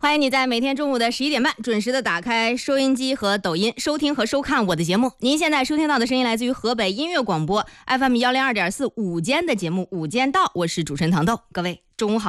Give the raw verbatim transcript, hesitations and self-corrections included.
欢迎你在每天中午的十一点半准时的打开收音机和抖音，收听和收看我的节目。您现在收听到的声音来自于河北音乐广播 F M 一零二点四午间的节目《午间到》，我是主持人糖豆。各位中午好。